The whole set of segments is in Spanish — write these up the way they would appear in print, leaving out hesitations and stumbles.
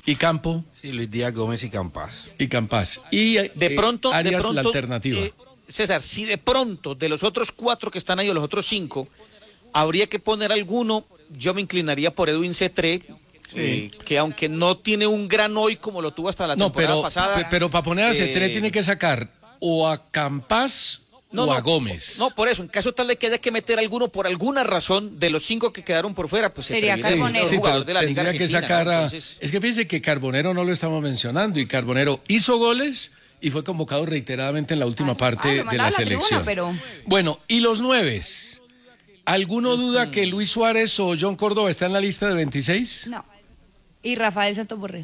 ¿Y Campo? Sí, Luis Díaz Gómez y Campás. Y Campás. Y Arias, la alternativa. César, si de pronto de los otros 4 que están ahí o los otros 5, habría que poner alguno, yo me inclinaría por Edwin Cetré, que aunque no tiene un gran hoy como lo tuvo hasta la temporada pasada. Pero para poner a Cetré tiene que sacar o a Campás o a Gómez. No, por eso, en caso tal de que haya que meter alguno por alguna razón de los 5 que quedaron por fuera, pues sería Carbonero. Sí, pero de la Liga tendría que sacar a... Entonces... Es que fíjense que Carbonero no lo estamos mencionando, y Carbonero hizo goles y fue convocado reiteradamente en la última parte de la selección. Bueno, y los 9. ¿Alguno duda que Luis Suárez o John Córdoba están en la lista de 26? No. Y Rafael Santos Borré.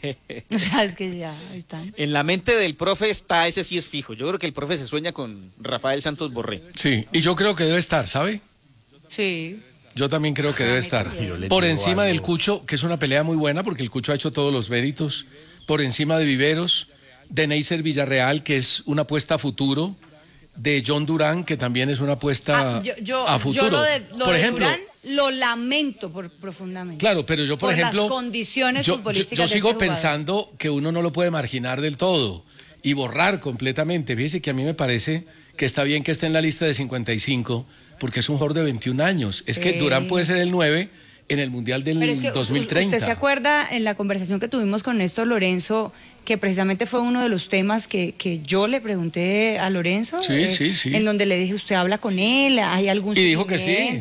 O sea, es que ya están. En la mente del profe está, ese sí es fijo. Yo creo que el profe se sueña con Rafael Santos Borré. Sí, y yo creo que debe estar, ¿sabe? Sí. Yo también creo que debe estar. Por encima del Cucho, que es una pelea muy buena, porque el Cucho ha hecho todos los méritos. Por encima de Viveros, de Neisser Villarreal, que es una apuesta a futuro, de John Durán, que también es una apuesta a futuro. Yo lo por de ejemplo, Durán lo lamento profundamente. Claro, pero yo, por ejemplo, las condiciones futbolísticas yo sigo de este pensando que uno no lo puede marginar del todo y borrar completamente. Fíjese que a mí me parece que está bien que esté en la lista de 55, porque es un jugador de 21 años. Es que Durán puede ser el 9 en el Mundial del 2030. ¿Usted se acuerda en la conversación que tuvimos con Néstor Lorenzo, que precisamente fue uno de los temas que yo le pregunté a Lorenzo? Sí. En donde le dije, ¿usted habla con él? ¿Hay algún dijo que sí.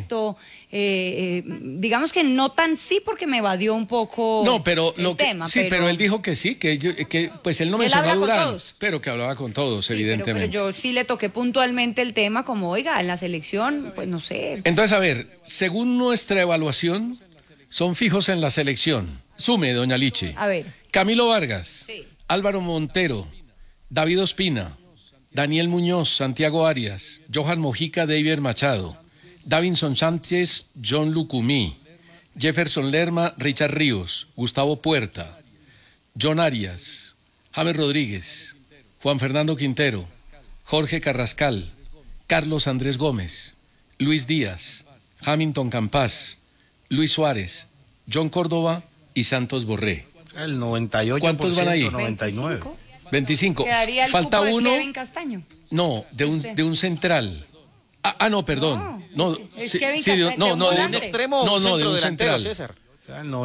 Digamos que no tan sí, porque me evadió un poco el tema. Sí, pero él dijo que sí, que pues él no mencionó a Durán, pero que hablaba con todos, evidentemente. Pero yo sí le toqué puntualmente el tema, como, oiga, en la selección, pues no sé. Entonces, a ver, según nuestra evaluación, son fijos en la selección. Sume, doña Lichi. A ver. Camilo Vargas, Álvaro Montero, David Ospina, Daniel Muñoz, Santiago Arias, Johan Mojica, David Machado, Davinson Sánchez, John Lucumí, Jefferson Lerma, Richard Ríos, Gustavo Puerta, John Arias, James Rodríguez, Juan Fernando Quintero, Jorge Carrascal, Carlos Andrés Gómez, Luis Díaz, Hamilton Campás, Luis Suárez, John Córdoba y Santos Borré. El 98%. ¿Cuántos van ahí? 99. 25. Quedaría el Falta cupo uno. De Kevin Castaño. No, de un central. No, perdón. No, es Kevin Castaño. De un extremo o de un central. César. O sea, el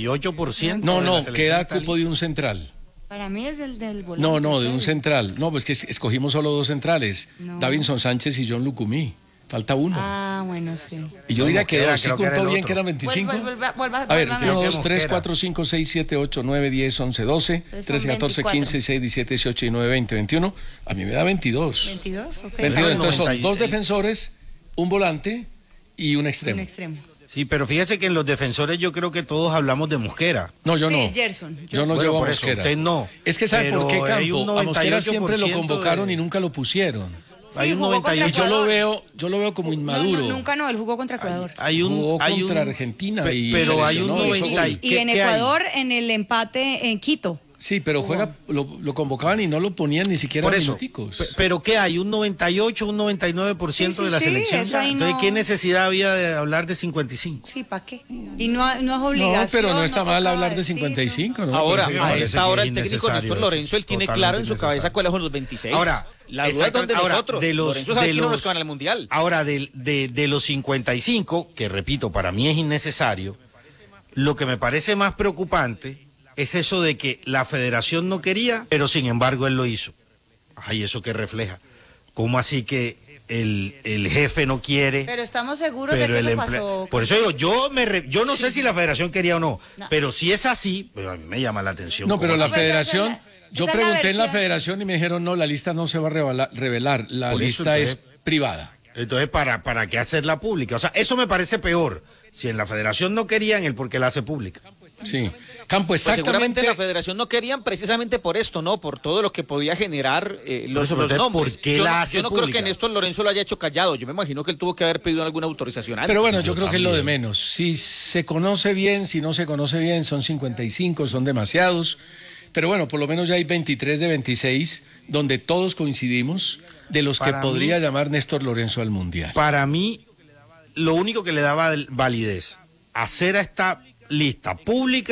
98%. No, queda cupo de un central. Para mí es del volante. No, de un central. No, pues que escogimos solo 2 centrales. Davinson Sánchez y John Lucumí. Falta uno. Ah, bueno, sí. Y yo diría que sí contó bien que eran 25. A ver, 1, 2, 3, 4, 5, 6, 7, 8, 9, 10, 11, 12, 13, 14, 15, 16, 17, 18, 19, 20, 21. A mí me da 22. 22, ok. 22, entonces son 2 defensores, un volante y un extremo. Sí, pero fíjese que en los defensores yo creo que todos hablamos de Mosquera. No, yo no. Gerson. Yo no llevo a Mosquera. Usted no. Es que ¿sabe por qué, Campo? A Mosquera siempre lo convocaron y nunca lo pusieron. Hay un 98. Yo lo veo como inmaduro. Nunca, él jugó contra Ecuador. Jugó contra Argentina pero hay un 90. Y en Ecuador en el empate en Quito. Sí, pero lo convocaban y no lo ponían ni siquiera por eso, minuticos. Pero ¿qué hay? Un 98, un 99% de la selección. Entonces, ¿qué necesidad había de hablar de 55? Sí, ¿para qué? Y no es obligación. No, pero no está mal hablar de 55, ¿no? Ahora, a esta hora el técnico Néstor Lorenzo, él tiene claro en su cabeza cuáles son los 26. Ahora, la duda es donde nosotros. Lorenzo sabe quiénes los que van al Mundial. Ahora, de los 55, que repito, para mí es innecesario, lo que me parece más preocupante es eso de que la federación no quería, pero sin embargo él lo hizo. Ay, ¿eso qué refleja? ¿Cómo así que el jefe no quiere? Pero estamos seguros de que eso pasó. Por eso digo, yo no sé si la federación quería o no, pero si es así, pues a mí me llama la atención. No, pero la así? federación, yo pregunté en la federación y me dijeron, no, la lista no se va a revelar, la lista es privada. Entonces, ¿para qué hacerla pública? O sea, eso me parece peor. Si en la federación no querían, ¿el por qué la hace pública? Sí. Campo, exactamente. Pues seguramente la federación no querían precisamente por esto, ¿no? Por todo lo que podía generar los nombres. ¿Por qué la hace yo no pública? Creo que Néstor Lorenzo lo haya hecho callado. Yo me imagino que él tuvo que haber pedido alguna autorización antes. Pero bueno, yo creo que es lo de menos. Si se conoce bien, si no se conoce bien, son 55, son demasiados. Pero bueno, por lo menos ya hay 23 de 26, donde todos coincidimos, de los que podría llamar Néstor Lorenzo al Mundial. Para mí, lo único que le daba validez, hacer a esta lista pública,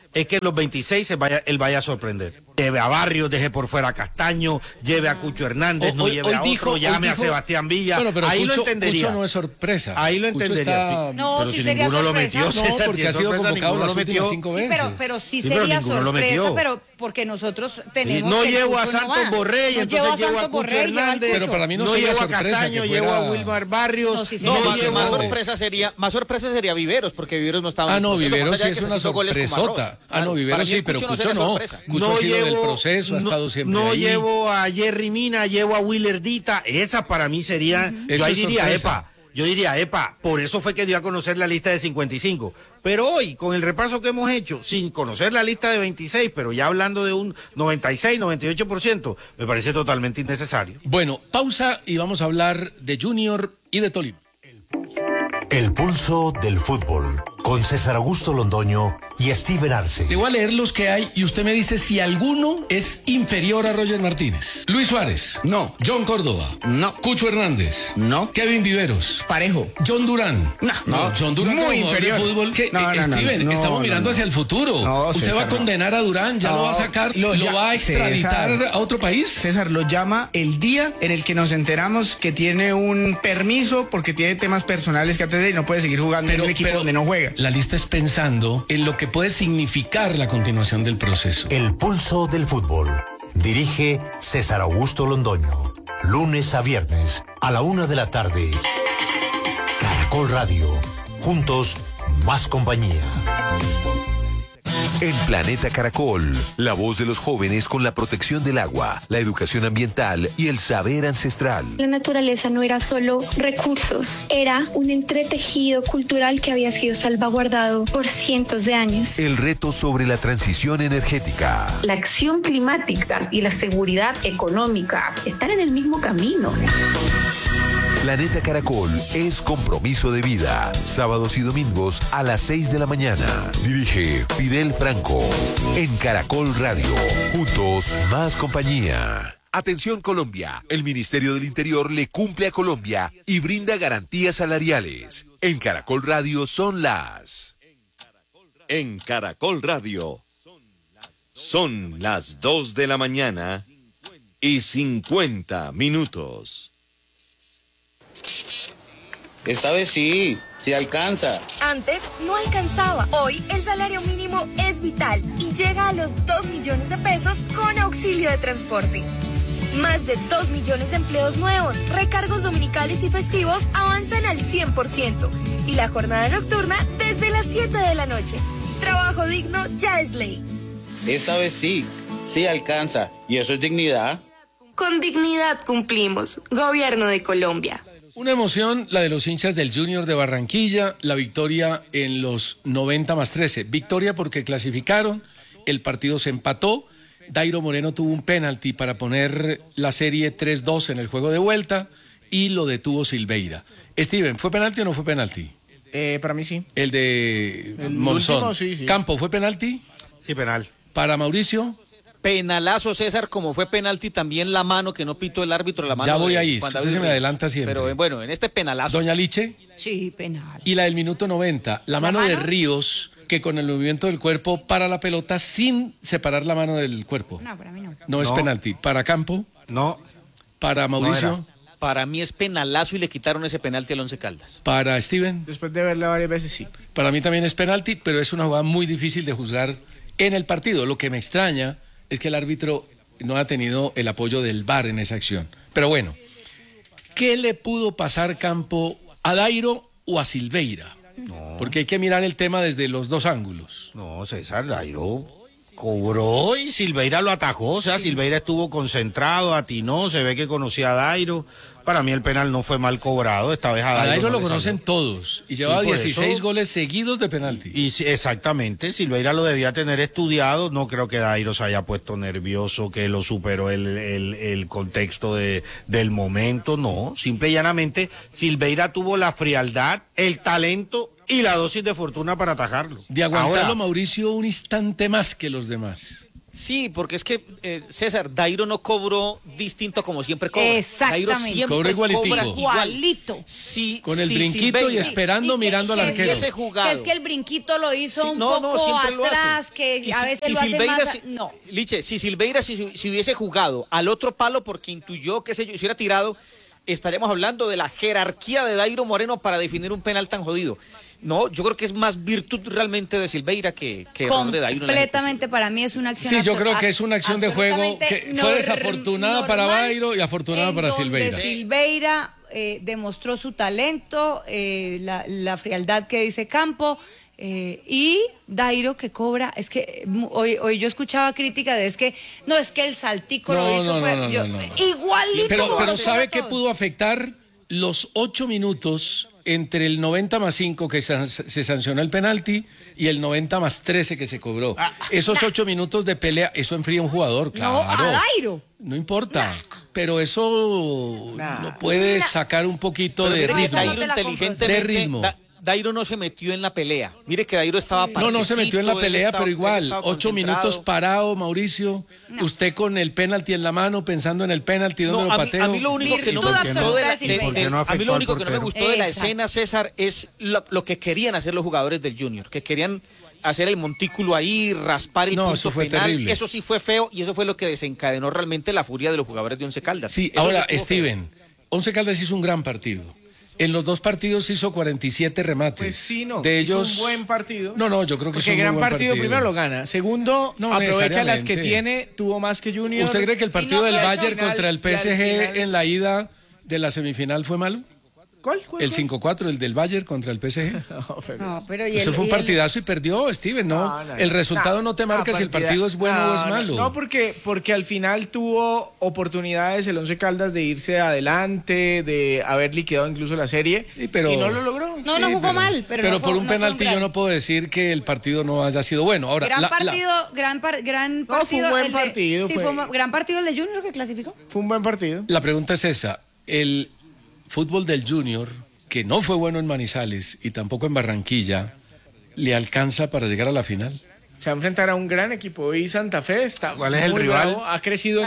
es que en los 26 él vaya a sorprender. Lleve a Barrios, deje por fuera a Castaño, lleve a Cucho Hernández, no lleve a otro, llame a Sebastián Villa. Bueno, pero ahí Cucho, lo entendería. Cucho no es sorpresa. Ahí lo Cucho entendería. No, pero sí si sería ninguno sorpresa. lo metió, No, César, porque si ha es sido sorpresa, convocado ninguno las lo últimas metió. 5 Sí, veces. pero sí Sí, pero sería ninguno lo sorpresa, metió. pero porque nosotros tenemos No que llevo a Cucho no Santos va. Borrell, No entonces llevo a Santos Cucho Borrell, lleva al Hernández. Pero para mí no no sería llevo a sorpresa Castaño, que llevo a fuera- Wilmar Barrios. No, sí No, sería más sorpresa. sorpresa sería Viveros, porque Viveros no estaba Ah, en no, el proceso, Viveros más sí allá de es que una se hizo goles como sorpresota. arroz. Ah, no, Para Viveros mí sí, el pero Cucho Cucho sería no. sorpresa. Cucho ha sido del proceso, ha estado siempre ahí. Llevo a Jerry Mina, llevo a Willerdita. Esa para mí sería, Eso yo ahí es diría, sorpresa. yo diría, por eso fue que dio a conocer la lista de 55. Pero hoy, con el repaso que hemos hecho, sin conocer la lista de 26, pero ya hablando de un 96, 98%, me parece totalmente innecesario. Bueno, pausa y vamos a hablar de Junior y de Tolima. El pulso del fútbol, con César Augusto Londoño y Steven Arce. Le voy a leer los que hay y usted me dice si alguno es inferior a Roger Martínez. Luis Suárez. No. John Córdoba. No. Cucho Hernández. No. Kevin Viveros. Parejo. John Durán. No. John Durán Muy como jugador inferior. de fútbol. Steven, No, estamos no, mirando no. hacia el futuro. No, Usted César, va a condenar a Durán, ya lo va a sacar, lo va a extraditar César. a otro país. César lo llama el día en el que nos enteramos que tiene un permiso porque tiene temas personales que atender y no puede seguir jugando en un equipo donde no juega. La lista es pensando en lo que puede significar la continuación del proceso. El pulso del fútbol. Dirige César Augusto Londoño. Lunes a viernes a la 1 de la tarde. Caracol Radio. Juntos, más compañía. En Planeta Caracol, la voz de los jóvenes con la protección del agua, la educación ambiental y el saber ancestral. La naturaleza no era solo recursos, era un entretejido cultural que había sido salvaguardado por cientos de años. El reto sobre la transición energética. La acción climática y la seguridad económica están en el mismo camino. Planeta Caracol es compromiso de vida. Sábados y domingos a las 6 de la mañana. Dirige Fidel Franco. En Caracol Radio. Juntos, más compañía. Atención Colombia. El Ministerio del Interior le cumple a Colombia y brinda garantías salariales. En Caracol Radio son las... En Caracol Radio son las 2 de la mañana y 50 minutos. Esta vez sí alcanza. Antes no alcanzaba. Hoy el salario mínimo es vital y llega a los 2 millones de pesos con auxilio de transporte. Más de 2 millones de empleos nuevos, recargos dominicales y festivos avanzan al 100% y la jornada nocturna desde las 7 de la noche. Trabajo digno ya es ley. Esta vez sí alcanza. Y eso es dignidad. Con dignidad cumplimos. Gobierno de Colombia. Una emoción, la de los hinchas del Junior de Barranquilla, la victoria en los 90+13. Victoria porque clasificaron, el partido se empató, Dairo Moreno tuvo un penalti para poner la serie 3-2 en el juego de vuelta y lo detuvo Silveira. Steven, ¿fue penalti o no fue penalti? Para mí sí. El de El Monzón. último, sí. Campo, ¿fue penalti? Sí, penal. Para Mauricio. Penalazo, César, como fue penalti también la mano que no pitó el árbitro, la mano. Ya voy de ahí, Juan usted David se me Reyes. adelanta siempre. Pero bueno, en este penalazo. Doña Liche. Sí, penal. Y la del minuto 90, la mano de Ríos, que con el movimiento del cuerpo para la pelota sin separar la mano del cuerpo. No, para mí no. No es penalti. Para Campo. No. Para Mauricio. No Para mí es penalazo y le quitaron ese penalti al Once Caldas. Para Steven. Después de verla varias veces, sí. Para mí también es penalti, pero es una jugada muy difícil de juzgar en el partido. Lo que me extraña es que el árbitro no ha tenido el apoyo del VAR en esa acción. Pero bueno, ¿qué le pudo pasar Campo a Dairo o a Silveira? No. Porque hay que mirar el tema desde los dos ángulos. No, César, Dairo cobró y Silveira lo atajó. O sea, Silveira estuvo concentrado, atinó, se ve que conocía a Dairo. Para mí el penal no fue mal cobrado, esta vez a Dairo no lo le conocen salió. todos y lleva Sí, por 16 eso. goles seguidos de penalti. Y exactamente, Silveira lo debía tener estudiado, no creo que Dairo se haya puesto nervioso, que lo superó el contexto del momento, no, simple y llanamente Silveira tuvo la frialdad, el talento y la dosis de fortuna para atajarlo. De aguantarlo Ahora, Mauricio un instante más que los demás. Sí, porque es que, César, Dairo no cobró distinto como siempre cobra. Exactamente. Dairo siempre Cobró igualitico. Igualito. Sí, Con el brinquito y esperando, mirando al arquero. Jugado. Es que el brinquito lo hizo un poco atrás, que a veces lo hace más... No. Liche, si Silveira si hubiese jugado al otro palo porque intuyó que se hubiera tirado, estaríamos hablando de la jerarquía de Dairo Moreno para definir un penal tan jodido. No, yo creo que es más virtud realmente de Silveira que error de Dairo. Completamente, para mí es una acción. Sí, yo creo que es una acción de juego que fue desafortunada para Dairo y afortunada para Silveira. Silveira demostró su talento, la frialdad que dice Campo, y Dairo que cobra. Es que hoy yo escuchaba crítica de es que el saltico lo hizo. Igualito. Pero ¿sabe qué pudo afectar? Los 8 minutos entre el 90+5 que se sancionó el penalti y el 90+13 que se cobró. Esos 8 minutos de pelea, eso enfría a un jugador, claro. No, a Dairo. No importa, pero eso lo puede sacar un poquito de ritmo. Dairo inteligentemente, Dairo no se metió en la pelea. Mire que Dairo estaba No se metió en la pelea, pero igual, 8 minutos parado, Mauricio. No. Usted con el penalti en la mano, pensando en el penalti, ¿dónde lo pateo? A mí lo único que no me gustó de la escena, César, es lo que querían hacer los jugadores del Junior, que querían hacer el montículo ahí, raspar el punto eso fue penal. Terrible. Eso sí fue feo y eso fue lo que desencadenó realmente la furia de los jugadores de Once Caldas. Sí, eso ahora, Steven, Once Caldas hizo un gran partido. En los 2 partidos hizo 47 remates. Pues sí, no. De ellos, es un buen partido. No, yo creo que es un gran buen partido. Primero lo gana. Segundo, aprovecha las que tiene, tuvo más que Junior. ¿Usted cree que el partido del Bayern contra el PSG en la ida de la semifinal fue malo? ¿Cuál? El 5-4, el del Bayern contra el PSG. Pero eso fue un partidazo y perdió, Steven, ¿no? El resultado no te marca si el partido es bueno o es malo. No, porque al final tuvo oportunidades el Once Caldas de irse adelante, de haber liquidado incluso la serie, y no lo logró. No jugó mal. Pero por un penalti yo no puedo decir que el partido no haya sido bueno. Ahora, gran partido. Fue un buen partido. Sí, fue un gran partido el de Junior que clasificó. Fue un buen partido. La pregunta es esa, el fútbol del Junior, que no fue bueno en Manizales y tampoco en Barranquilla, ¿le alcanza para llegar a la final? Se va a enfrentar a un gran equipo y Santa Fe está. ¿Cuál es el rival? Bravo, ha crecido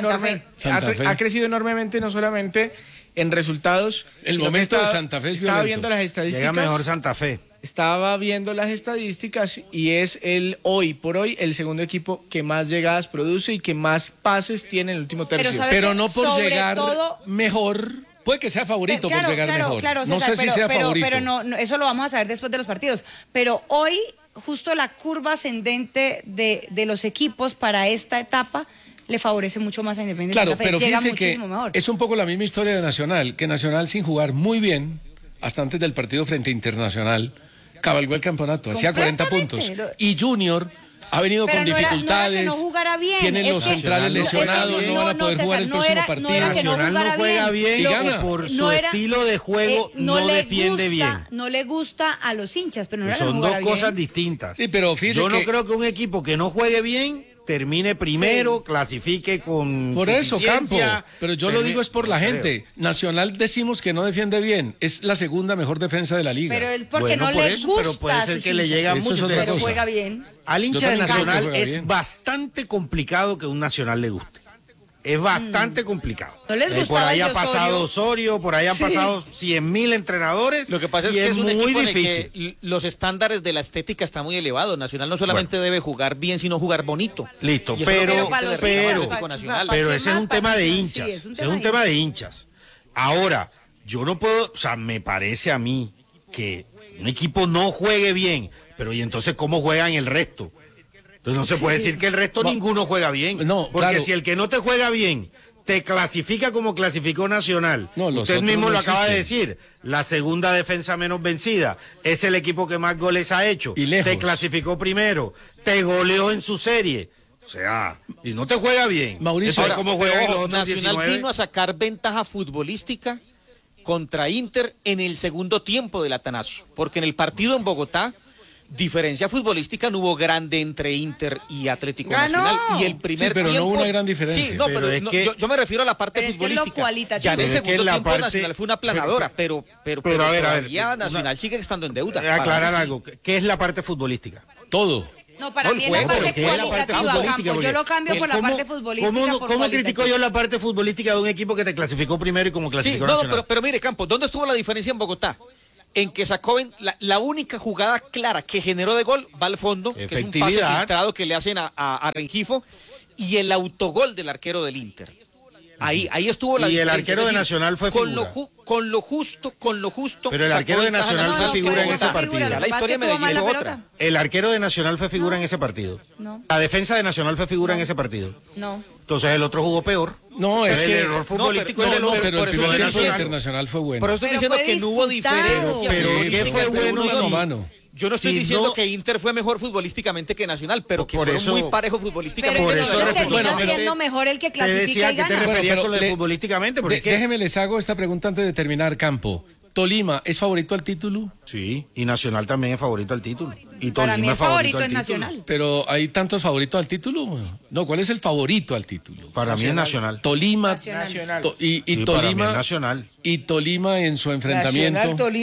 ha crecido enormemente, no solamente en resultados. El momento de Santa Fe es estaba viendo las estadísticas. Llega mejor Santa Fe. Estaba viendo las estadísticas y es hoy por hoy el segundo equipo que más llegadas produce y que más pases tiene en el último tercio. Pero no por llegar mejor. Puede que sea favorito por llegar mejor. Claro, no César, sé si sea favorito. Pero no, eso lo vamos a saber después de los partidos. Pero hoy, justo la curva ascendente de los equipos para esta etapa le favorece mucho más a Independiente Santa Fe. Pero llega fíjese que mejor. Es un poco la misma historia de Nacional, que Nacional sin jugar muy bien, hasta antes del partido frente a Internacional, cabalgó el campeonato, hacía 40 puntos. Y Junior ha venido con dificultades, tienen los centrales lesionados, no van a poder jugar el próximo partido. Nacional no juega bien y gana. Por su estilo de juego no defiende bien. No le gusta a los hinchas, pero no era son dos cosas distintas. Sí, pero fíjese yo no creo que un equipo que no juegue bien termine primero, clasifique con por eso, Campo, pero yo lo digo es por la gente. Nacional decimos que no defiende bien, es la segunda mejor defensa de la liga. Pero es porque no le gusta. Pero puede ser que le llega mucho, pero juega bien. Al hincha de Nacional es bastante complicado que un Nacional le guste. Es bastante complicado. No les por ahí ha pasado Osorio, por ahí han pasado 100,000 entrenadores. Lo que pasa es que es un equipo en el que los estándares de la estética están muy elevados. Nacional no solamente debe jugar bien, sino jugar bonito. Listo, pero ese es un tema de hinchas. Es un tema de hinchas. Ahora, yo no puedo, me parece a mí que un equipo no juegue bien, pero ¿y entonces cómo juegan el resto? Entonces no se puede decir que el resto ninguno juega bien. No, porque si el que no te juega bien te clasifica como clasificó Nacional, usted mismo lo acaba de decir, la segunda defensa menos vencida, es el equipo que más goles ha hecho, te clasificó primero, te goleó en su serie. O sea, y no te juega bien. Mauricio, ahora, ¿cómo juega los Nacional 19? vino a sacar ventaja futbolística contra Inter en el segundo tiempo del Atanasio, porque en el partido en Bogotá diferencia futbolística no hubo grande entre Inter y Atlético Nacional. Y el primer pero tiempo. No hubo una gran diferencia. Sí, no, pero es que, yo me refiero a la parte futbolística. Ya en el segundo tiempo Nacional fue una planadora, pero a ver, Nacional sigue estando en deuda. Aclarar algo. ¿Qué es la parte futbolística? Todo. No, para mí es la parte cualitativa, Campo. Yo lo cambio por la parte futbolística. ¿Cómo critico yo la parte futbolística de un equipo que te clasificó primero y como clasificó Nacional? Pero mire, Campo, ¿dónde estuvo la diferencia en Bogotá? En que sacó la única jugada clara que generó de gol va al fondo, que es un pase filtrado que le hacen a Rengifo, y el autogol del arquero del Inter. Ahí estuvo la diferencia. Y el arquero de Nacional fue figura. Con lo justo. Pero el arquero de Nacional fue figura en ese partido. Ya la historia me dijo otra. El arquero de Nacional fue figura en ese partido. No. La defensa de Nacional fue figura en ese partido. No. Entonces el otro jugó peor. No, es que el error futbolístico pero el primer tiempo internacional fue bueno. Por eso estoy diciendo que no hubo diferencia. Pero ¿qué fue bueno? Yo no estoy diciendo que Inter fue mejor futbolísticamente que Nacional, pero que fueron muy parejos futbolísticamente. Pero entonces termina siendo mejor el que clasifica y gana. ¿Qué te referías con lo de futbolísticamente? Déjeme les hago esta pregunta antes de terminar, Campo. ¿Tolima es favorito al título? Sí, y Nacional también es favorito al título. Y para mí el favorito es Nacional. Nacional. Pero ¿hay tantos favoritos al título? No, ¿cuál es el favorito al título? Para mí es Nacional. Tolima. Nacional. Y Tolima. Tolima. Nacional. Y Tolima en su enfrentamiento.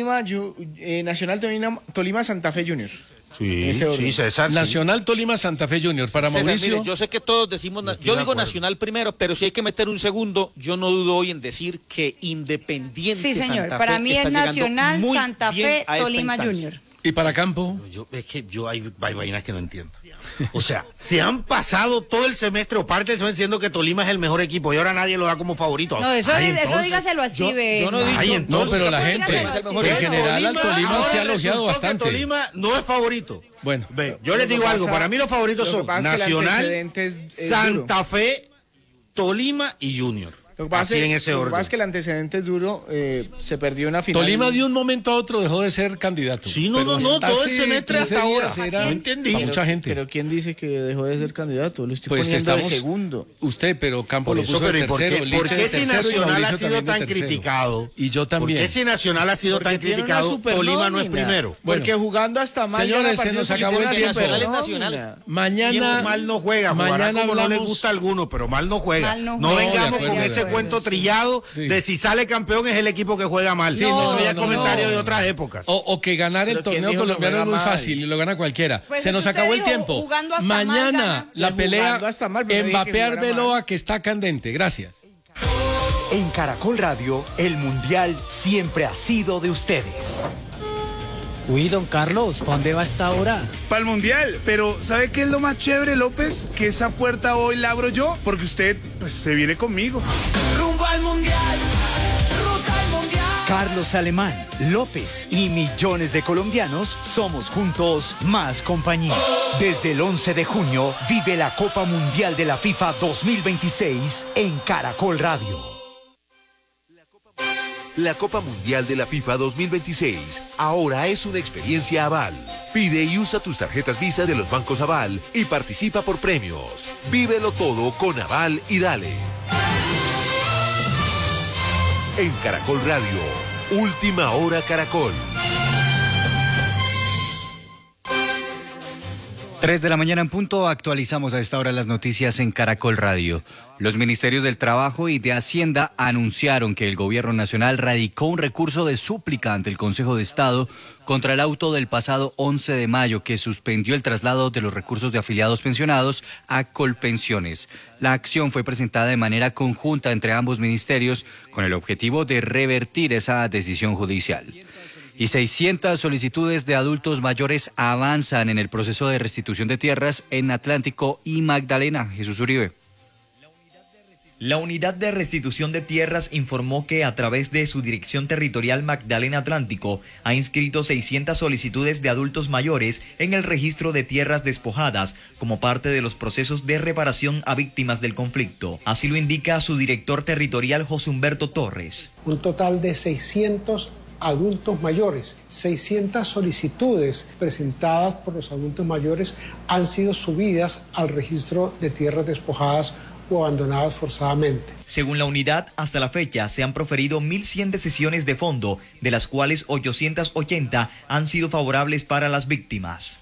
Nacional Tolima Santa Fe Junior. Sí, César. Nacional Tolima Santa Fe Junior. Para César, Mauricio. mire, yo sé que todos decimos, yo digo Nacional primero, pero si hay que meter un segundo, yo no dudo hoy en decir que Independiente. Sí, señor. Santa Para Fe mí está es Nacional, muy Santa Fe, Tolima Junior. ¿Y para Campo? Es que yo hay vainas que no entiendo. O sea, se han pasado todo el semestre o parte del semestre diciendo que Tolima es el mejor equipo y ahora nadie lo da como favorito. No, eso dígaselo a Steven. Yo no he dicho. No, pero la gente, en general, al Tolima se ha elogiado bastante. Tolima no es favorito. Bueno, yo les digo algo, para mí los favoritos son Nacional, Santa Fe, Tolima y Junior. Así en ese orden. Lo que pasa es que el antecedente es duro, se perdió una final. Tolima de un momento a otro dejó de ser candidato. Sí, no, todo el semestre hasta ahora. No entendí. Para mucha gente. Pero ¿quién dice que dejó de ser candidato? Lo estoy Pues poniendo de segundo. Usted, pero Campo lo Por eso, puso de pero tercero. ¿por qué si Nacional ha sido tan criticado? Y yo también. ¿Por qué si Nacional ha sido tan criticado, Tolima no es primero? Porque jugando hasta mal. Señores, se nos acabó el tiempo. Mañana mal no juega, jugará como no le gusta a alguno, pero mal no juega. No vengamos con ese cuento trillado de si sale campeón es el equipo que juega mal. Eso ya es comentario de otras épocas. O que ganar el torneo colombiano es muy fácil y lo gana cualquiera. Pues se nos acabó el tiempo. Mañana la pelea Mbappé-Arbeloa que está candente. Gracias. En Caracol Radio, el Mundial siempre ha sido de ustedes. Uy, don Carlos, ¿para dónde va esta hora? Para el Mundial, pero ¿sabe qué es lo más chévere, López? Que esa puerta hoy la abro yo, porque usted pues, se viene conmigo. ¡Rumbo al Mundial! ¡Ruta al Mundial! Carlos Alemán, López y millones de colombianos somos juntos más compañía. Desde el 11 de junio vive la Copa Mundial de la FIFA 2026 en Caracol Radio. La Copa Mundial de la FIFA 2026 ahora es una experiencia Aval. Pide y usa tus tarjetas Visa de los bancos Aval y participa por premios. Vívelo todo con Aval y dale. En Caracol Radio, Última Hora Caracol. 3 de la mañana en punto, actualizamos a esta hora las noticias en Caracol Radio. Los ministerios del Trabajo y de Hacienda anunciaron que el Gobierno Nacional radicó un recurso de súplica ante el Consejo de Estado contra el auto del pasado 11 de mayo que suspendió el traslado de los recursos de afiliados pensionados a Colpensiones. La acción fue presentada de manera conjunta entre ambos ministerios con el objetivo de revertir esa decisión judicial. Y 600 solicitudes de adultos mayores avanzan en el proceso de restitución de tierras en Atlántico y Magdalena. Jesús Uribe. La Unidad de Restitución de Tierras informó que a través de su Dirección Territorial Magdalena Atlántico ha inscrito 600 solicitudes de adultos mayores en el registro de tierras despojadas como parte de los procesos de reparación a víctimas del conflicto. Así lo indica su director territorial José Humberto Torres. Un total de 600 adultos mayores, 600 solicitudes presentadas por los adultos mayores han sido subidas al registro de tierras despojadas o abandonadas forzadamente. Según la unidad, hasta la fecha se han proferido 1.100 decisiones de fondo, de las cuales 880 han sido favorables para las víctimas.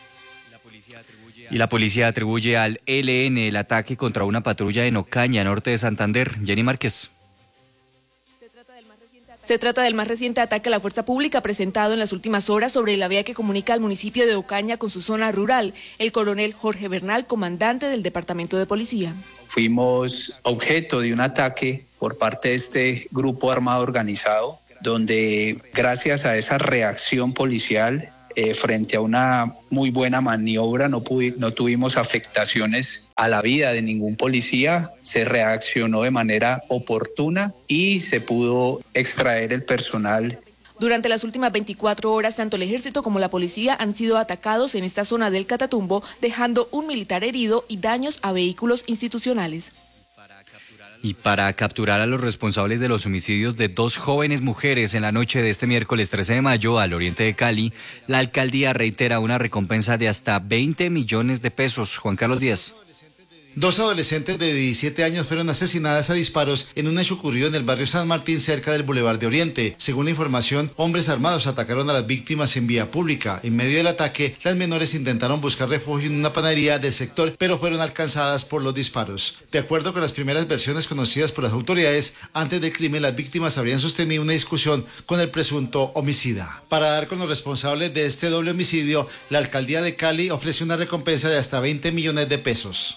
Y la policía atribuye al ELN el ataque contra una patrulla en Ocaña, norte de Santander. Jenny Márquez. Se trata del más reciente ataque a la fuerza pública presentado en las últimas horas sobre la vía que comunica al municipio de Ocaña con su zona rural. El coronel Jorge Bernal, comandante del Departamento de Policía. Fuimos objeto de un ataque por parte de este grupo armado organizado, donde gracias a esa reacción policial frente a una muy buena maniobra no tuvimos afectaciones a la vida de ningún policía, se reaccionó de manera oportuna y se pudo extraer el personal. Durante las últimas 24 horas, tanto el ejército como la policía han sido atacados en esta zona del Catatumbo, dejando un militar herido y daños a vehículos institucionales. Y para capturar a los responsables de los homicidios de 2 jóvenes mujeres en la noche de este miércoles 13 de mayo al oriente de Cali, la alcaldía reitera una recompensa de hasta 20 millones de pesos. Juan Carlos Díaz. 2 adolescentes de 17 años fueron asesinadas a disparos en un hecho ocurrido en el barrio San Martín, cerca del Boulevard de Oriente. Según la información, hombres armados atacaron a las víctimas en vía pública. En medio del ataque, las menores intentaron buscar refugio en una panadería del sector, pero fueron alcanzadas por los disparos. De acuerdo con las primeras versiones conocidas por las autoridades, antes del crimen, las víctimas habrían sostenido una discusión con el presunto homicida. Para dar con los responsables de este doble homicidio, la alcaldía de Cali ofrece una recompensa de hasta 20 millones de pesos.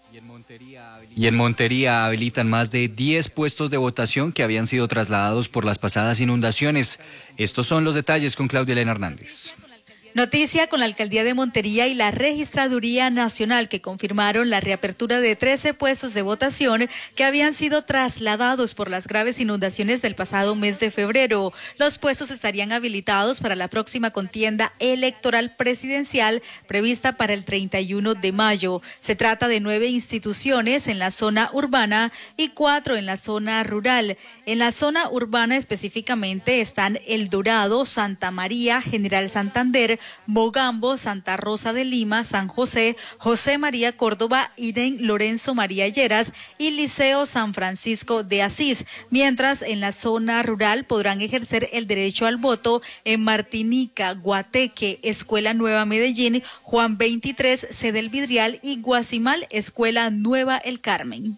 Y en Montería habilitan más de 10 puestos de votación que habían sido trasladados por las pasadas inundaciones. Estos son los detalles con Claudia Elena Hernández. Noticia con la Alcaldía de Montería y la Registraduría Nacional, que confirmaron la reapertura de 13 puestos de votación que habían sido trasladados por las graves inundaciones del pasado mes de febrero. Los puestos estarían habilitados para la próxima contienda electoral presidencial prevista para el 31 de mayo. Se trata de 9 instituciones en la zona urbana y 4 en la zona rural. En la zona urbana específicamente están El Dorado, Santa María, General Santander, Mogambo, Santa Rosa de Lima, San José, José María Córdoba, Irén Lorenzo María Lleras y Liceo San Francisco de Asís, mientras en la zona rural podrán ejercer el derecho al voto en Martinica, Guateque, Escuela Nueva Medellín, Juan 23, Sede El Vidrial y Guasimal, Escuela Nueva El Carmen.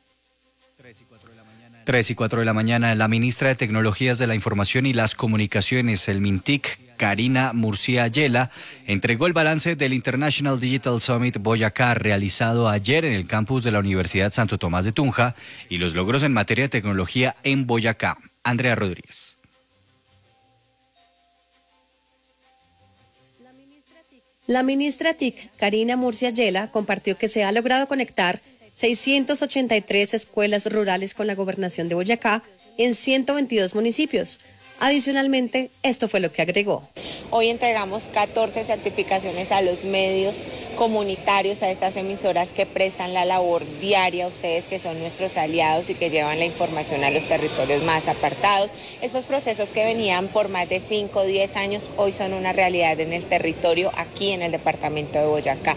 3 y 4 de la mañana, la ministra de Tecnologías de la Información y las Comunicaciones, el MINTIC, Karina Murcia Yela, entregó el balance del International Digital Summit Boyacá, realizado ayer en el campus de la Universidad Santo Tomás de Tunja, y los logros en materia de tecnología en Boyacá. Andrea Rodríguez. La ministra TIC, Karina Murcia Yela, compartió que se ha logrado conectar 683 escuelas rurales con la gobernación de Boyacá en 122 municipios. Adicionalmente, esto fue lo que agregó. Hoy entregamos 14 certificaciones a los medios comunitarios, a estas emisoras que prestan la labor diaria, a ustedes que son nuestros aliados y que llevan la información a los territorios más apartados. Estos procesos que venían por más de 5 o 10 años, hoy son una realidad en el territorio, aquí en el departamento de Boyacá.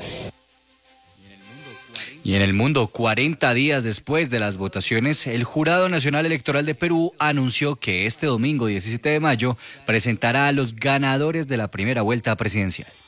Y en el mundo, 40 días después de las votaciones, el Jurado Nacional Electoral de Perú anunció que este domingo 17 de mayo presentará a los ganadores de la primera vuelta presidencial.